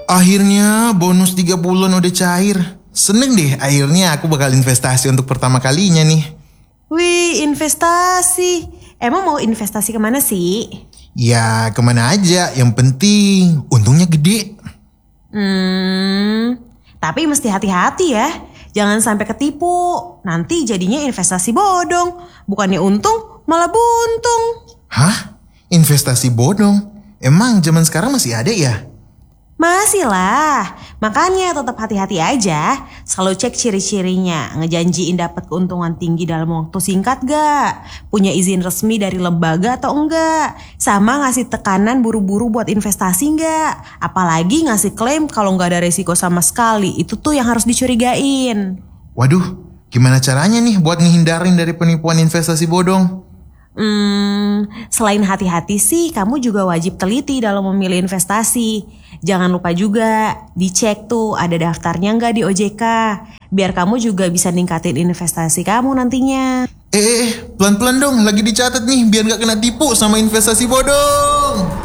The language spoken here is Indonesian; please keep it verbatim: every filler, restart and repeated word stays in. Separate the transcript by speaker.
Speaker 1: Akhirnya bonus tiga bulan udah cair. Seneng deh, akhirnya aku bakal investasi untuk pertama kalinya nih.
Speaker 2: Wih, investasi. Emang mau investasi kemana sih?
Speaker 1: Ya kemana aja, yang penting untungnya gede.
Speaker 2: Hmm, tapi mesti hati-hati ya. Jangan sampai ketipu. Nanti jadinya investasi bodong. Bukannya untung, malah buntung.
Speaker 1: Hah? Investasi bodong? Emang zaman sekarang masih ada ya?
Speaker 2: Masih lah, makanya tetap hati-hati aja. Selalu cek ciri-cirinya, ngejanjiin dapat keuntungan tinggi dalam waktu singkat gak? Punya izin resmi dari lembaga atau enggak? Sama ngasih tekanan buru-buru buat investasi enggak? Apalagi ngasih klaim kalau gak ada resiko sama sekali. Itu tuh yang harus dicurigain.
Speaker 1: Waduh, gimana caranya nih buat ngehindarin dari penipuan investasi bodong?
Speaker 2: Hmm, selain hati-hati sih, kamu juga wajib teliti dalam memilih investasi. Jangan lupa juga dicek tuh ada daftarnya nggak di O J K. Biar kamu juga bisa ningkatin investasi kamu nantinya.
Speaker 1: Eh, eh, pelan-pelan dong, lagi dicatat nih biar nggak kena tipu sama investasi bodong.